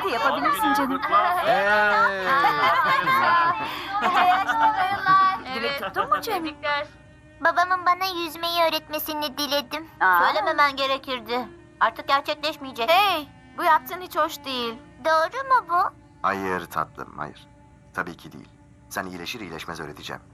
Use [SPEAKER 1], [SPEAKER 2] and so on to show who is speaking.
[SPEAKER 1] Hadi yapabilirsin canım. Dilek tuttun mu Cem?
[SPEAKER 2] Babamın bana yüzmeyi öğretmesini diledim.
[SPEAKER 3] Söylememen gerekirdi. Artık gerçekleşmeyecek.
[SPEAKER 1] Hey, bu yaptığın hiç hoş değil.
[SPEAKER 2] Doğru mu bu?
[SPEAKER 4] Hayır tatlım, hayır. Tabii ki değil. Sen iyileşir iyileşmez öğreteceğim.